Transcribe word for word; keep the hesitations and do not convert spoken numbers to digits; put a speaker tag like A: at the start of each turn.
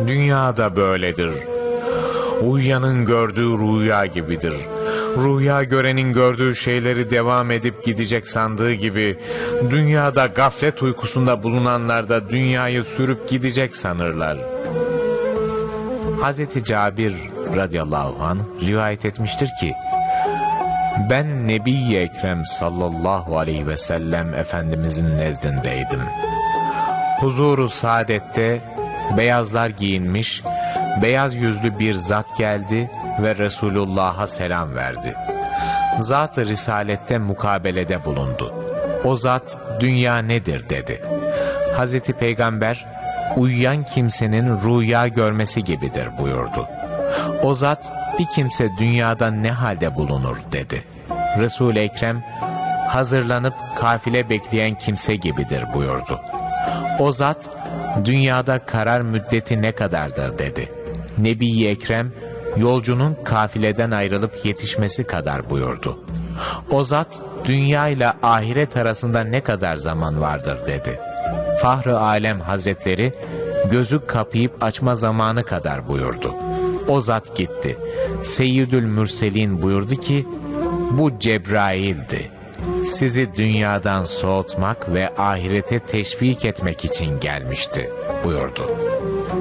A: Dünya da böyledir. Uyuyanın gördüğü rüya gibidir. Rüya görenin gördüğü şeyleri devam edip gidecek sandığı gibi, dünyada gaflet uykusunda bulunanlar da dünyayı sürüp gidecek sanırlar. Hazreti Cabir radıyallahu anh rivayet etmiştir ki, ben Nebi-i Ekrem sallallahu aleyhi ve sellem Efendimizin nezdindeydim. Huzuru saadette beyazlar giyinmiş, beyaz yüzlü bir zat geldi ve Resulullah'a selam verdi. Zat-ı Risalette mukabelede bulundu. O zat dünya nedir dedi. Hazreti Peygamber, uyuyan kimsenin rüya görmesi gibidir buyurdu. O zat, bir kimse dünyada ne halde bulunur dedi. Resul-i Ekrem, hazırlanıp kafile bekleyen kimse gibidir buyurdu. O zat, dünyada karar müddeti ne kadardır dedi. Nebi-i Ekrem, yolcunun kafileden ayrılıp yetişmesi kadar buyurdu. O zat, dünya ile ahiret arasında ne kadar zaman vardır dedi. Fahr-ı Alem Hazretleri, gözü kapayıp açma zamanı kadar buyurdu. O zat gitti. Seyyidül Mürselin buyurdu ki, bu Cebrail'di. Sizi dünyadan soğutmak ve ahirete teşvik etmek için gelmişti buyurdu.